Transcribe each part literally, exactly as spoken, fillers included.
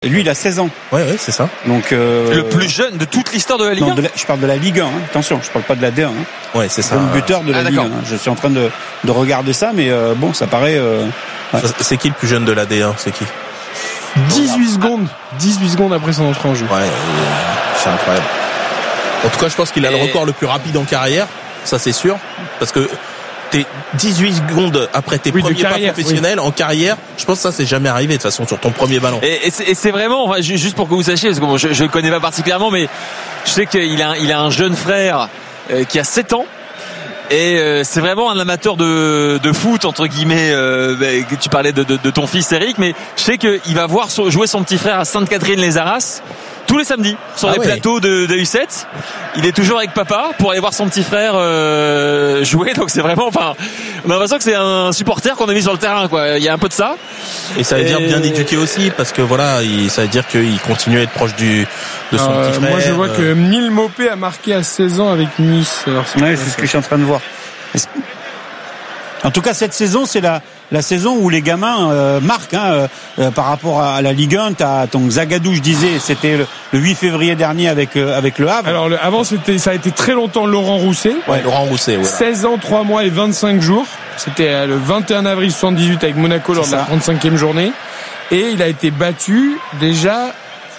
Lui, il a seize ans. Ouais, ouais, c'est ça. Donc euh, le plus jeune de toute l'histoire de la Ligue un. Non, de la, je parle de la Ligue un. Hein. Attention, je parle pas de la D un. Hein. Ouais, c'est ça. Le buteur de la ah, Ligue un. Hein. Je suis en train de, de regarder ça, mais euh, bon, ça paraît. Euh, ouais. C'est qui le plus jeune de la D un? C'est qui? dix-huit secondes. dix-huit secondes après son entrée en jeu. Ouais, c'est incroyable. En tout cas, je pense qu'il a Et... le record le plus rapide en carrière. Ça, c'est sûr. Parce que t'es dix-huit secondes après tes oui, premiers carrière, pas professionnels oui. en carrière. Je pense que ça, c'est jamais arrivé, de toute façon, sur ton premier ballon. Et, et, c'est, et c'est vraiment, enfin, juste pour que vous sachiez, parce que bon, je, je le connais pas particulièrement, mais je sais qu'il a, il a un jeune frère euh, qui a sept ans. Et euh, c'est vraiment un amateur de, de foot, entre guillemets, euh, bah, tu parlais de, de, de ton fils Eric, mais je sais qu'il va voir son, jouer son petit frère à Sainte-Catherine-les-Arras tous les samedis sur ah les ouais. plateaux de, de U sept. Il est toujours avec papa pour aller voir son petit frère euh, jouer. Donc c'est vraiment, enfin, on a l'impression que c'est un supporter qu'on a mis sur le terrain, quoi. Il y a un peu de ça. Et ça veut et... dire bien éduqué aussi, parce que voilà, il, ça veut dire qu'il continue à être proche du de son euh, petit frère. Moi, je vois que Neil Maupay a marqué à seize ans avec Nice. Alors, c'est ouais, c'est ce que je suis en train de voir. En tout cas, cette saison, c'est la, la saison où les gamins euh, marquent hein, euh, par rapport à la Ligue un. T'as ton Zagadou, je disais, c'était le, le huit février dernier avec euh, avec le Havre. Alors le, avant, c'était ça a été très longtemps Laurent Rousset. Ouais, Laurent Rousset. Ouais. seize ans, trois mois et vingt-cinq jours. C'était euh, le vingt et un avril soixante-dix-huit avec Monaco lors de la trente-cinquième journée. Et il a été battu déjà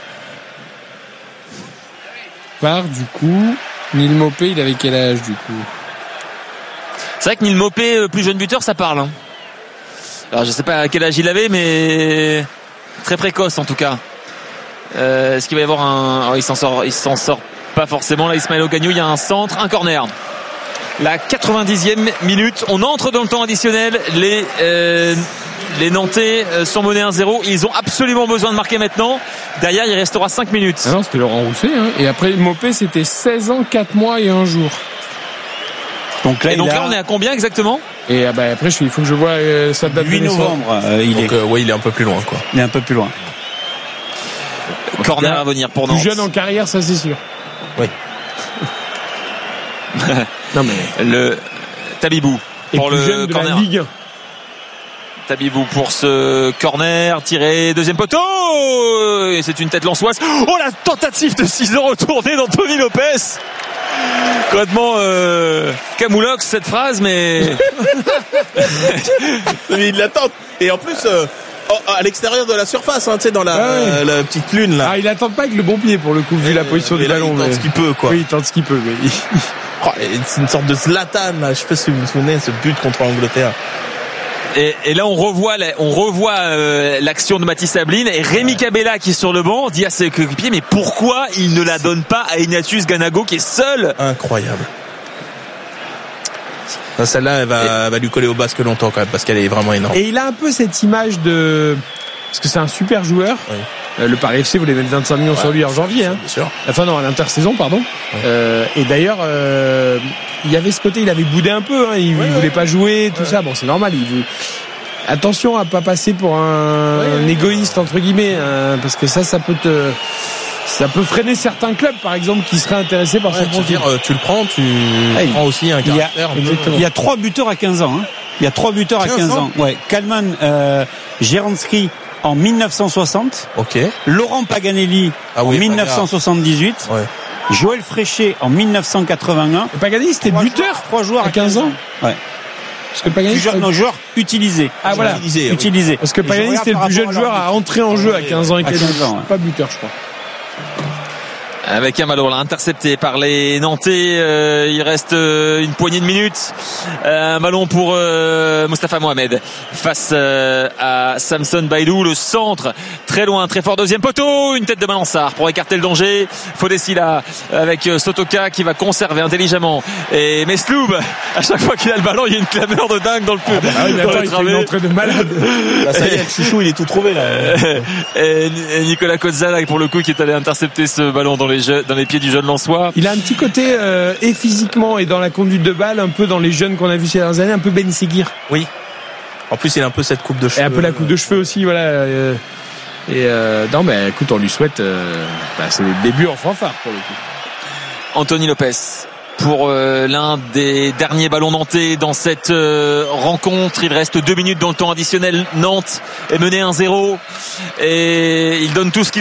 par du coup Neil Maupay. Il avait quel âge du coup? C'est vrai que Neil Maupay, plus jeune buteur, ça parle. Hein. Alors je sais pas à quel âge il avait, mais très précoce en tout cas. Euh, est-ce qu'il va y avoir un... Oh, il s'en sort, il s'en sort pas forcément. Là, Ismaël Ogagnou, il y a un centre, un corner. La quatre-vingt-dixième minute, on entre dans le temps additionnel. Les euh, les Nantais sont menés un zéro. Ils ont absolument besoin de marquer maintenant. Derrière, il restera cinq minutes. Ah non, c'était Laurent Rousset. Hein. Et après, Maupay, c'était seize ans, quatre mois et un jour. Donc là, et donc là, a... on est à combien exactement? Et bah, après, il faut que je vois euh, sa date huit novembre. Euh, il donc, est. Euh, ouais, il est un peu plus loin, quoi. Il est un peu plus loin. Corner à venir pour Nantes. Plus jeune en carrière, ça c'est sûr. Oui. Non mais le Tabibou pour plus le jeune de corner. La Ligue. Tabibou pour ce corner tiré, deuxième poteau. Et c'est une tête lançoise. Oh, la tentative de ciseaux retournée d'Anthony Lopez. Complètement euh, camoulox cette phrase, mais mais il l'attend. Et en plus euh, à l'extérieur de la surface, hein, tu sais, dans la, ah ouais. la petite lune là. Ah, il attend pas avec le bon pied pour le coup, vu et la position du ballon. Il tente mais... ce qu'il peut, quoi. Oui, il tente ce qu'il peut. Mais... oh, c'est une sorte de Zlatan, là. Je sais pas si vous vous souvenez, ce but contre l'Angleterre. Et, et là on revoit on revoit euh, l'action de Mathis Sabline et Rémi Cabella qui est sur le banc dit à ses coéquipiers mais pourquoi il ne la donne pas à Ignatius Ganago qui est seul. Incroyable. Celle-là elle va, et... va lui coller au basque longtemps quand même parce qu'elle est vraiment énorme. Et il a un peu cette image de parce que c'est un super joueur. Oui. Euh, le Paris F C voulait mettre vingt-cinq millions ouais, sur lui en janvier. Hein. Bien sûr. Enfin non, à l'intersaison, pardon. Ouais. Euh, et d'ailleurs, euh, il y avait ce côté, il avait boudé un peu. Hein. Il, ouais, il voulait ouais. pas jouer, tout ouais. ça. Bon, c'est normal. Il veut... Attention à pas passer pour un, ouais, un égoïste entre guillemets, hein, parce que ça, ça peut te, ça peut freiner certains clubs, par exemple, qui seraient intéressés par ouais, ce profil. Euh, tu le prends, tu ah, il, prends aussi un caractère. Il y a, il y a trois buteurs à quinze ans. Hein. Il y a trois buteurs à quinze ans. Ouais, Kalman, euh, Geranski en dix-neuf cent soixante. Ok. Laurent Paganelli ah oui, en dix-neuf cent soixante-dix-huit. Ouais. Joël Fréchet en dix-neuf cent quatre-vingt-un. Et Paganelli, c'était trois buteur. Joueurs, trois joueurs à quinze ans. Ouais. Parce que Paganelli, plus jeune joueur utilisé. Ah voilà, utilisé. Oui. utilisé. Parce que Paganelli, c'était le plus jeune joueur à entrer en jeu à quinze ans et quelques. Ouais. Pas buteur, je crois. Avec un ballon là intercepté par les Nantais, euh, il reste euh, une poignée de minutes. Euh, un ballon pour euh, Moustapha Mohamed face euh, à Samson Baïdou, le centre très loin, très fort, deuxième poteau, une tête de Malansar pour écarter le danger. Fodessi là avec euh, Sotoka qui va conserver intelligemment et Mesloub à chaque fois qu'il a le ballon, il y a une clameur de dingue dans le peu. Ah, bah, dans attends, il fait une entrée de malade. Là, ça y est, le chouchou il est tout trouvé là. Et, et Nicolas Kozza là, pour le coup qui est allé intercepter ce ballon dans les jeux, dans les pieds du jeune Lensois. Il a un petit côté euh, et physiquement et dans la conduite de balle un peu dans les jeunes qu'on a vus ces dernières années, un peu Ben Seguir. Oui. En plus il a un peu cette coupe de cheveux. Et un peu la coupe de cheveux aussi, voilà. Euh, et euh, non mais écoute, on lui souhaite euh, bah, c'est le début en fanfare pour le coup. Anthony Lopez pour euh, l'un des derniers ballons nantais dans cette euh, rencontre. Il reste deux minutes dans le temps additionnel. Nantes est mené un zéro et il donne tout ce qu'il